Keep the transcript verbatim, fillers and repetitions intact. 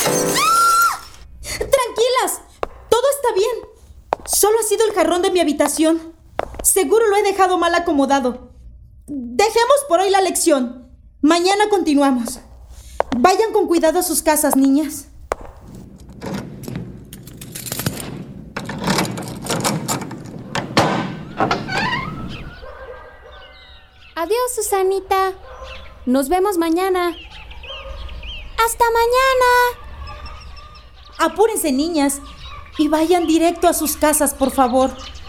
¡Tranquilas! Todo está bien. Solo ha sido el jarrón de mi habitación. Seguro lo he dejado mal acomodado. Dejemos por hoy la lección. Mañana continuamos. Vayan con cuidado a sus casas, niñas. Adiós, Susanita. Nos vemos mañana. ¡Hasta mañana! Apúrense, niñas, y vayan directo a sus casas, por favor.